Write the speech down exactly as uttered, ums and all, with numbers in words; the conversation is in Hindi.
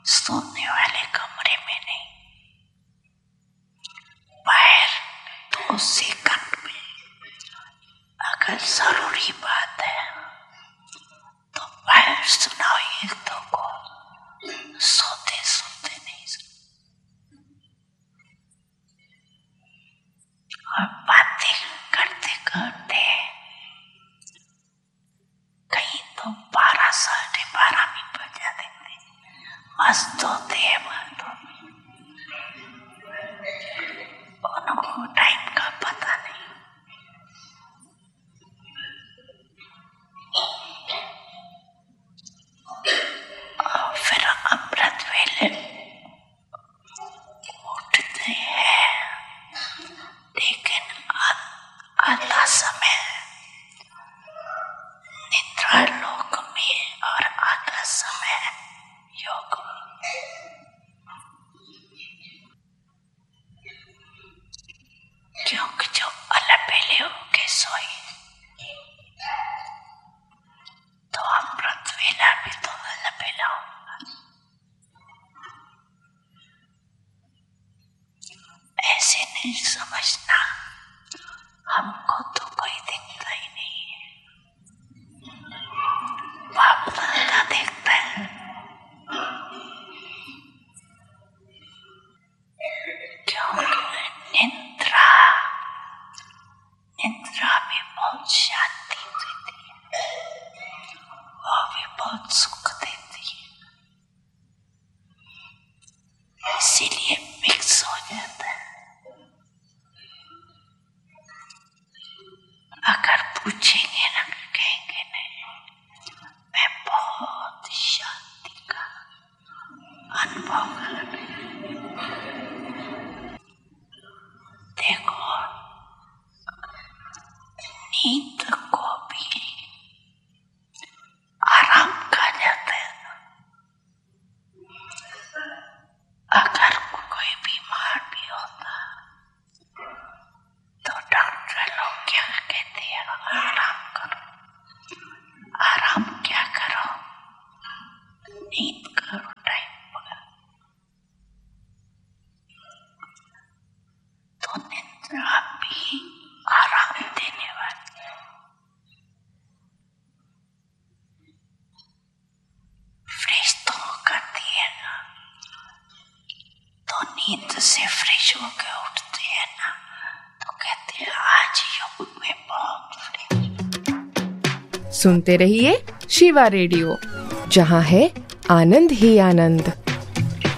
सोने वाले कमरे में नहीं, बाहर दो सेकंड में अगर जरूरी बात है तो बाहर सुनाइए तो को सोते सोते नहीं सुन, और बातें करते करते कहीं तो बारह साढ़े बारह भी बजा देते, मस्त होते हैं बातों में, उनको टाइम का पता नहीं। और फिर अमृत वेले उठते हैं, लेकिन आधा समय निद्रा लोक में और आधा समय योग में। क्योंकि जो अलबेले होके सोए तो अमृत वेला भी तो अलबेला होगा। ऐसे नहीं समझना, हमको तो कोई दिखता ही नहीं है, बाप दादा देखता है। क्योंकि निद्रा निद्रा भी बहुत शांति देती है, वो भी बहुत सुख देती है, इसीलिए मिक्स हो जाता है। अगर पूछेंगे ना, कहेंगे नहीं, मैं बहुत शांति का अनुभव कर रही हूँ। देखो, नींद को भी आराम कहा जाता है। अगर कोई बीमार भी होता तो डॉक्टर लोग क्या कहते हैं, आराम करो। आराम क्या करो, नींद करो टाइम पर। तो निद्रा भी आराम देने वाली है। फ्रेश तो करती है ना, तो नींद से फ्रेश होके उठते हैं ना, तो कहते हैं आज योग में बहुत फ्रेश। सुनते रहिए शिवा रेडियो, जहाँ है आनंद ही आनंद।